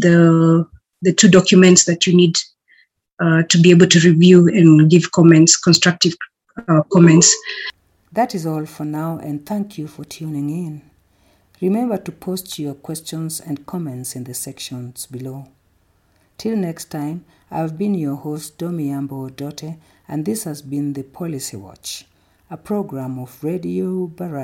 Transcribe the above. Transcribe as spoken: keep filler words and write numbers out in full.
the the two documents that you need uh, to be able to review and give comments, constructive uh, comments. That is all for now, and thank you for tuning in. Remember to post your questions and comments in the sections below. Till next time, I've been your host, Domiambo Odote, and this has been the Policy Watch, a program of Radio Baraka.